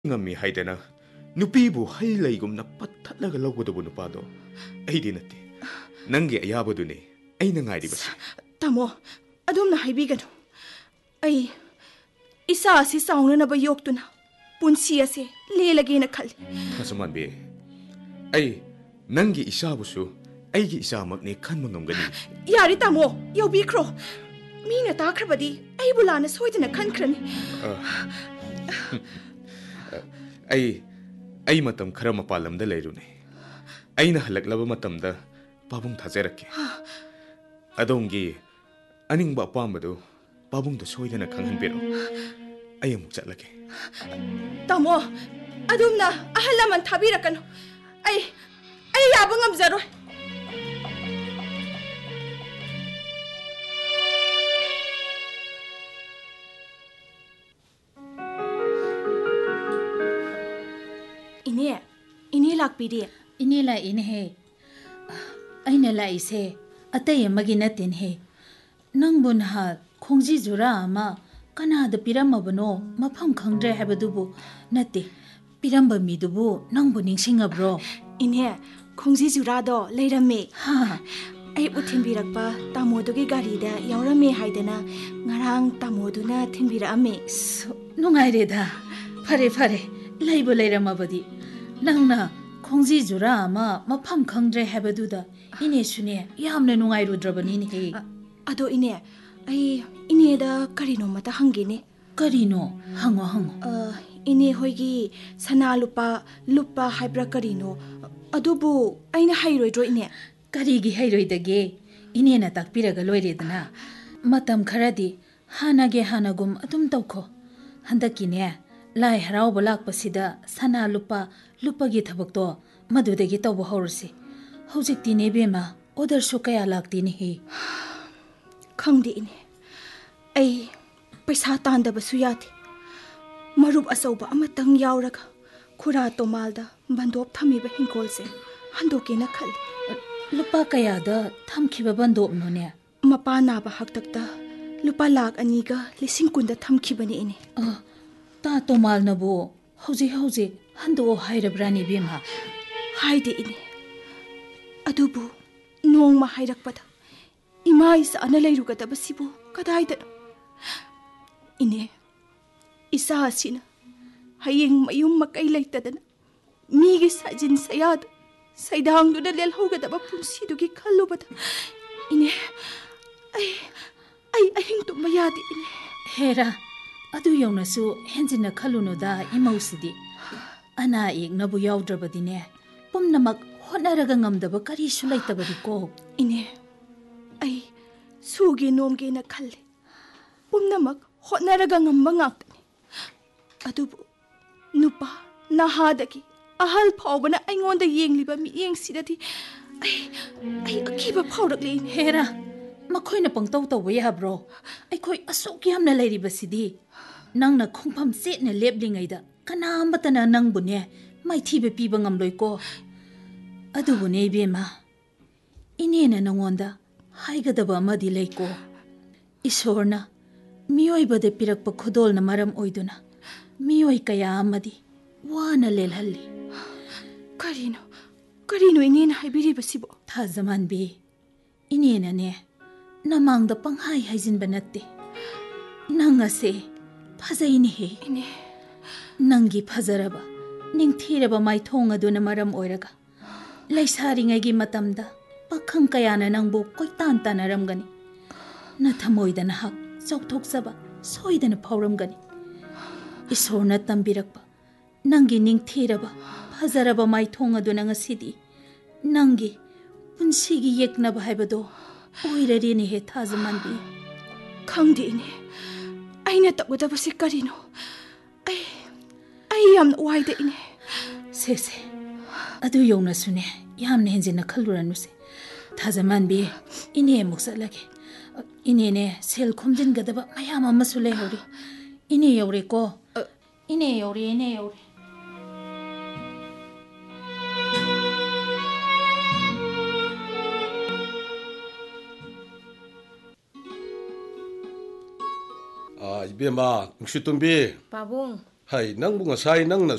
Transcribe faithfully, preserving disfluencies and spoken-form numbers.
ngami haidana nupibu hai laigumna pathatlaga lawbadabu nupado aidi natti nangi ayabadune aina ngairibasi tamo adumna haibiganu ai isa asi saunanaba yoktuna punsi ase lelagena khalli hasamanbe ai nangi isabusu aigi isamakne khanma ngamgani yari tamo yobikro mina takrabadi ai bulana soidana khankrani ai ai matam khara mapalamda leirune aina halaklaba matamda pabung thajarakke adongi aningba pambadu pabungda soidana khanghanbiro ai amuk chatlage tamo adumna ahalaman thabirakanu ai ai yaba ngamjaroi ine ine lakpidi ine la ine he aina la ise atay magi natin he nangbun ha khongji jura ama kanada piramabano mafam khangdre habadubu nate piramba midubu nangbu ningsingabro ine khongji jura do leirame ha ai uthinbirakpa tamodugi gari da yaurame haidana ngarang tamoduna thinbirame nungaireda phare phare laibu leiramabadi nangna khongji jura ama mafam khangdre habaduda ine sune yamna nungairudrabani ni he ado ine ai ine da karino mata hangine karino hango hango uh, ine hoigi sana lupa lupa haibra karino adubu aina hairoidro ine karigi hairoidage ine na takpiraga loiredana matam kharadi hanage hanagum adum tawkho handakine lai harau balak pasida sana lupa lupagi thabakto madudagi tawbo horsi hojikti ne bema order so kaya lakti ni he khangdi ine ai paisa tandaba su yati marup asauba amatang yauraga khura tomalda bandop thamiba hingkolse handoke na khali lupa kaya da thamkhiba bandop no ne mapa naba haktakta lupa lak aniga lising kunda thamkhibani ine ta tomal nabo hoji hoji hando hairabrani bema haide ine adubu nongma hairakpada ima isa ana leirugadaba sibu kadaida ine isa asina hayeng mayum makai leitadana migi sajin sayad saidangduna lelhogadaba punsidugi khallubada ine ai ai ahing tumba yadi ine hera adu yaunasu henjina khalunoda imausidi ana ignabu yaudrabadine pumnamak honaraga ngamdaba kari sulaittabadi ko ine ai suge nomge na khalle pumnamak honaraga ngamba ngaktani adubu nupa nahadaki ahal phawbana aingonda yengliba mi yengsidati ai ai akiba phawrakle hera makhoina pangtaw tawba yabro ai khoi asuk yamna leiribasidi nangna khongpham setna leplingaida kanambatana nangbune maithibe piba ngamloi ko adubune bema inena nangonda haigadaba amadi leiko isorna miyoibade pirakpa khudolna maram oiduna miyoi kaya amadi wana lelhalli karino karino inena haibiribasibo thazaman be inena ne namangda panghai haijinba natte nangase fazaini he ine nangi fazaraba ningthiraba maithong aduna maram oiraga laisaringagi matamda pakhang kayana nangbu koitan tanaramgani nathamoidana hak chauthokjaba soidana phauramgani isorna tambirakpa nangi ningthiraba fazaraba maithong aduna ngasidi nangi punsigi yeknaba haibado oirarine he thazamanbi khangdi ine aina tabudabasi karino ai ai yam waida ine se se adu yona sune yamne henjina khalluranuse thazamanbi ine muksalage ine ne sel khomjin gadaba mayam amasule hori ine yore ko ine yore ine yore 아, 이베마, 웅시tumbi. Pabung. Hai, nang bunga sai nang na